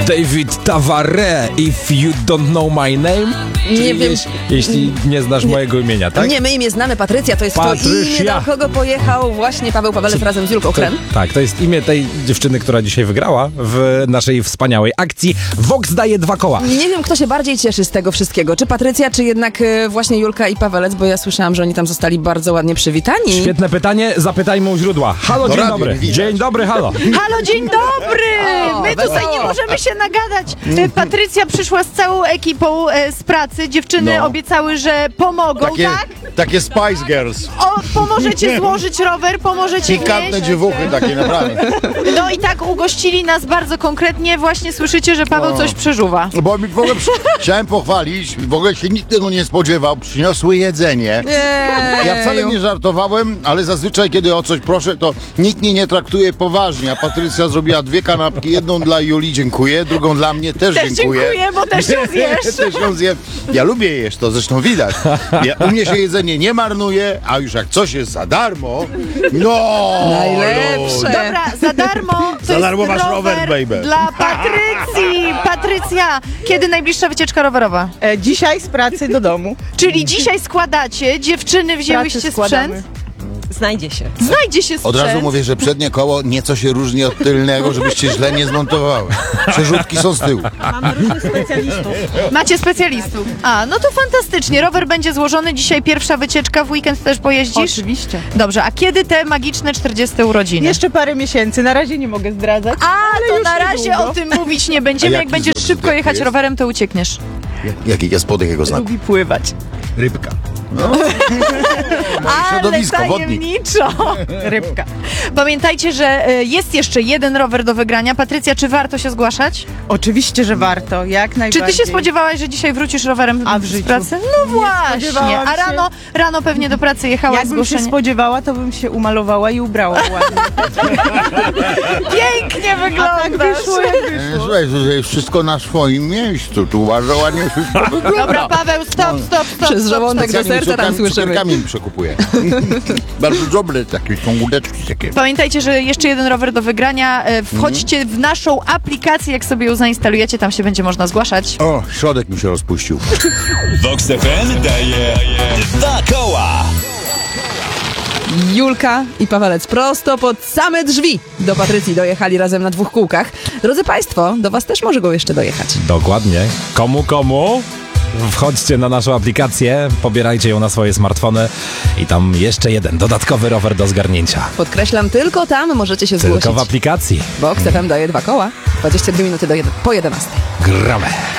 David Tavare, If You Don't Know My Name? Nie wiem. Jeśli nie znasz mojego imienia, tak? Nie, my imię znamy, Patrycja, to jest to imię, do kogo pojechał właśnie Paweł Pawelec razem z Julką Chrem. Tak, to jest imię tej dziewczyny, która dzisiaj wygrała w naszej wspaniałej akcji. Vox daje 2 koła. Nie wiem, kto się bardziej cieszy z tego wszystkiego, czy Patrycja, czy jednak właśnie Julka i Pawelec, bo ja słyszałam, że oni tam zostali bardzo ładnie przywitani. Świetne pytanie, zapytajmy u źródła. Halo, dzień dobry. Dzień dobry, halo. Halo, dzień dobry! My tutaj nie możemy się nagadać. Patrycja przyszła z całą ekipą z pracy. Dziewczyny obiecały, że pomogą, tak? Takie Spice Girls. Pomożecie złożyć rower, pomożecie Pikantne wnieść. dziewuchy takie, naprawdę. No i tak ugościli nas bardzo konkretnie. Właśnie słyszycie, że Paweł coś przeżuwa. Bo mi w ogóle chciałem pochwalić, w ogóle się nikt tego nie spodziewał. Przyniosły jedzenie. Ja wcale nie żartowałem, ale zazwyczaj, kiedy o coś proszę, to nikt mnie nie traktuje poważnie. A Patrycja zrobiła 2 kanapki, jedną dla Julii, dziękuję, drugą dla mnie, też dziękuję. Bo też ją zjesz. Też ją zjem. Ja lubię jeść, to zresztą widać. U mnie się jedzenie nie marnuje, a już jak coś jest za darmo, Najlepsze. Dobra, za darmo to Za darmo jest masz rower, baby. dla Patrycji. Patrycja, kiedy najbliższa wycieczka rowerowa? Dzisiaj z pracy do domu. Czyli dzisiaj składacie, dziewczyny wzięłyście sprzęt? Znajdzie się. Znajdzie się Od sprzęt. razu mówię, że przednie koło nieco się różni od tylnego, żebyście źle nie zmontowały. Przerzutki są z tyłu. Mamy różnych specjalistów. Macie specjalistów. A, no to fantastycznie. Rower będzie złożony. Dzisiaj pierwsza wycieczka. W weekend też pojeździsz? Oczywiście. Dobrze, a kiedy te magiczne 40 urodziny? Jeszcze parę miesięcy. Na razie nie mogę zdradzać. A, to już na razie niedługo. o tym mówić nie będziemy. A Jak jaki będziesz znak szybko zodiaku jechać jest? rowerem, to uciekniesz. Jaki jest podech jego znaku? Lubi pływać. Rybka. Środowisko, wodnik. tajemniczo. Rybka. Pamiętajcie, że jest jeszcze jeden rower do wygrania. Patrycja, czy warto się zgłaszać? Oczywiście, że warto. Jak Czy najbardziej. ty się spodziewałaś, że dzisiaj wrócisz rowerem A w z życiu? pracy? No właśnie. spodziewałam A się. rano pewnie do pracy jechałaś Jakbym się zgłoszenie. spodziewała, to bym się umalowała i ubrała ładnie. Pięknie A tak wyglądasz. wyszło, jak wyszło. Słuchaj, to jest wszystko na swoim miejscu. Tu bardzo ładnie wszystko wygląda. Dobra, Paweł, stop. Przez żołądek do serca tam słyszymy. Cukierkami przekupuję. Bardzo dobre takie są łódeczki takie. Pamiętajcie, że jeszcze jeden rower do wygrania. Wchodźcie w naszą aplikację, jak sobie ją zainstalujecie, tam się będzie można zgłaszać. O, środek mi się rozpuścił. Vox FM daje 2 koła. Julka i Pawelec prosto pod same drzwi do Patrycji dojechali razem na 2 kółkach. Drodzy Państwo, do Was też może go jeszcze dojechać. Dokładnie. Komu? Wchodźcie na naszą aplikację, pobierajcie ją na swoje smartfony i tam jeszcze jeden dodatkowy rower do zgarnięcia. Podkreślam, tylko tam możecie się zgłosić. Tylko w aplikacji. Vox FM daje 2 koła. 22 minuty po 11. Gramy.